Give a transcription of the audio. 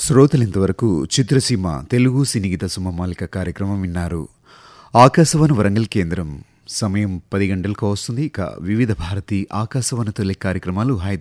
శ్రోతలింతవరకు చిత్రసీమ తెలుగు సినీగీత సుమమాలిక కార్యక్రమం విన్నారు. ఆకాశవాణి వరంగల్ కేంద్రం సమయం 10 గంటలకు వస్తుంది. ఇక వివిధ భారతి ఆకాశవాణి తొలి కార్యక్రమాలు